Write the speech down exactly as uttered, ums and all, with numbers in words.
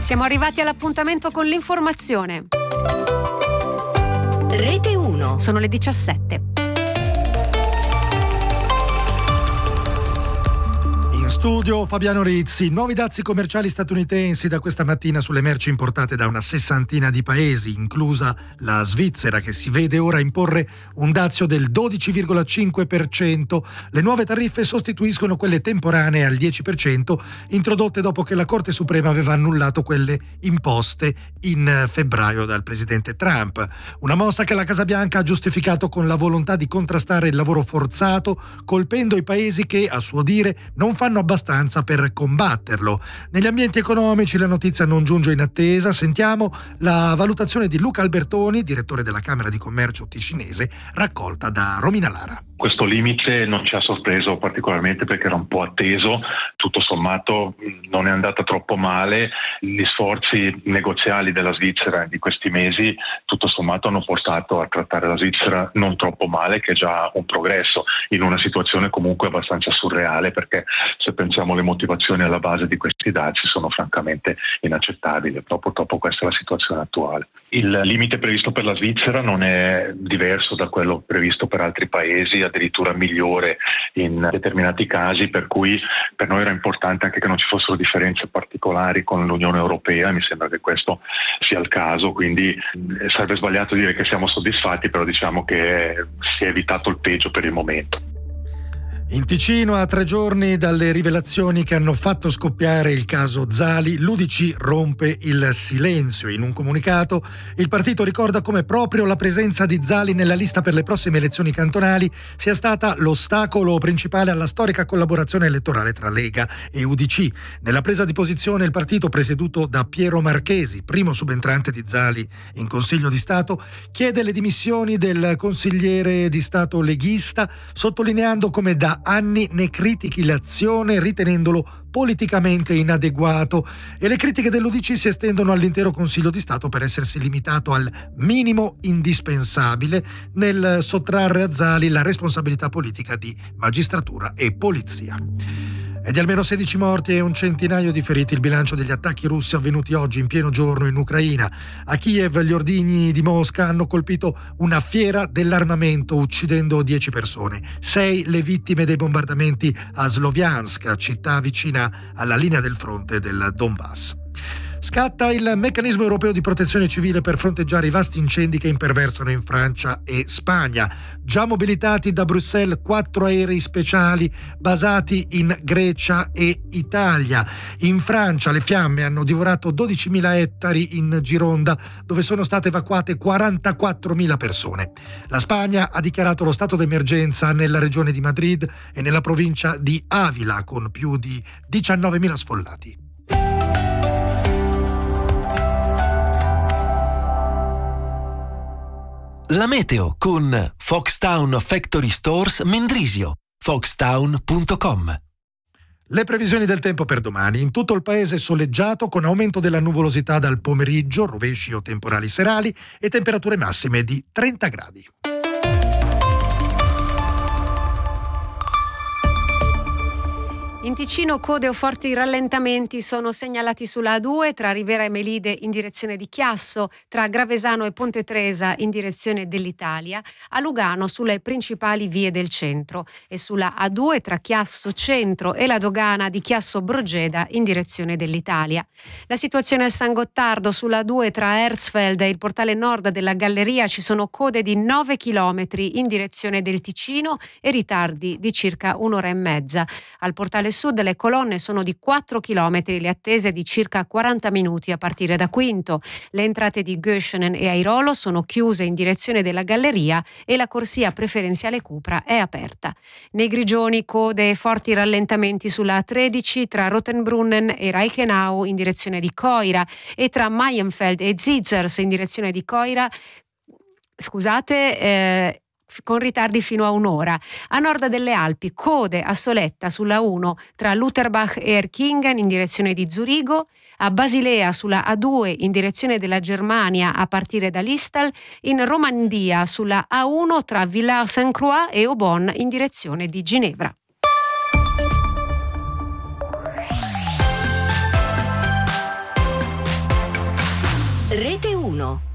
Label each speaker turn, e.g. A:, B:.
A: Siamo arrivati all'appuntamento con l'informazione.
B: Rete uno.
A: Sono le diciassette.
C: In studio Fabiano Rizzi. Nuovi dazi commerciali statunitensi da questa mattina sulle merci importate da una sessantina di paesi, inclusa la Svizzera, che si vede ora imporre un dazio del dodici virgola cinque per cento. Le nuove tariffe sostituiscono quelle temporanee al dieci per cento introdotte dopo che la Corte Suprema aveva annullato quelle imposte in febbraio dal presidente Trump. Una mossa che la Casa Bianca ha giustificato con la volontà di contrastare il lavoro forzato, colpendo i paesi che, a suo dire, non fanno abbastanza per combatterlo. Negli ambienti economici la notizia non giunge in attesa. Sentiamo la valutazione di Luca Albertoni, direttore della Camera di Commercio ticinese, raccolta da Romina Lara.
D: Questo limite non ci ha sorpreso particolarmente perché era un po' atteso, tutto sommato non è andata troppo male, gli sforzi negoziali della Svizzera di questi mesi tutto sommato hanno portato a trattare la Svizzera non troppo male, che è già un progresso in una situazione comunque abbastanza surreale, perché se pensiamo alle motivazioni alla base di questi dazi sono francamente inaccettabili, però purtroppo questa è la situazione attuale. Il limite previsto per la Svizzera non è diverso da quello previsto per altri paesi, addirittura migliore in determinati casi, per cui per noi era importante anche che non ci fossero differenze particolari con l'Unione Europea. Mi sembra che questo sia il caso, quindi sarebbe sbagliato dire che siamo soddisfatti, però diciamo che si è evitato il peggio per il momento.
C: In Ticino, a tre giorni dalle rivelazioni che hanno fatto scoppiare il caso Zali, l'U D C rompe il silenzio. In un comunicato, il partito ricorda come proprio la presenza di Zali nella lista per le prossime elezioni cantonali sia stata l'ostacolo principale alla storica collaborazione elettorale tra Lega e U D C. Nella presa di posizione, il partito presieduto da Piero Marchesi, primo subentrante di Zali in Consiglio di Stato, chiede le dimissioni del consigliere di Stato leghista, sottolineando come da anni ne critichi l'azione ritenendolo politicamente inadeguato, e le critiche dell'U D C si estendono all'intero Consiglio di Stato per essersi limitato al minimo indispensabile nel sottrarre a Zali la responsabilità politica di magistratura e polizia. È di almeno sedici morti e un centinaio di feriti il bilancio degli attacchi russi avvenuti oggi in pieno giorno in Ucraina. A Kiev gli ordigni di Mosca hanno colpito una fiera dell'armamento, uccidendo dieci persone. Sei le vittime dei bombardamenti a Sloviansk, città vicina alla linea del fronte del Donbass. Scatta il meccanismo europeo di protezione civile per fronteggiare i vasti incendi che imperversano in Francia e Spagna. Già mobilitati da Bruxelles quattro aerei speciali basati in Grecia e Italia. In Francia le fiamme hanno divorato dodicimila ettari in Gironda, dove sono state evacuate quarantaquattromila persone. La Spagna ha dichiarato lo stato d'emergenza nella regione di Madrid e nella provincia di Avila, con più di diciannovemila sfollati.
E: La meteo con Foxtown Factory Stores Mendrisio, foxtown punto com.
C: Le previsioni del tempo per domani: in tutto il paese soleggiato con aumento della nuvolosità dal pomeriggio, rovesci o temporali serali e temperature massime di trenta gradi.
A: In Ticino code o forti rallentamenti sono segnalati sulla A due tra Rivera e Melide in direzione di Chiasso, tra Gravesano e Ponte Tresa in direzione dell'Italia, a Lugano sulle principali vie del centro, e sulla A due tra Chiasso Centro e la dogana di Chiasso Brogeda in direzione dell'Italia. La situazione a San Gottardo sulla A due tra Hersfeld e il portale nord della Galleria ci sono code di nove chilometri in direzione del Ticino e ritardi di circa un'ora e mezza. Al portale sud le colonne sono di quattro chilometri, le attese di circa quaranta minuti a partire da Quinto. Le entrate di Göschenen e Airolo sono chiuse in direzione della Galleria e la corsia preferenziale Cupra è aperta. Nei Grigioni code e forti rallentamenti sulla A tredici tra Rottenbrunnen e Reichenau in direzione di Coira e tra Maienfeld e Zizers in direzione di Coira, scusate, eh, con ritardi fino a un'ora. A nord delle Alpi code a Soletta sulla uno tra Lutherbach e Erkingen in direzione di Zurigo, a Basilea sulla A due in direzione della Germania a partire da Listal, in Romandia sulla A uno tra Villars-Saint-Croix e Aubonne in direzione di Ginevra.
B: Rete uno.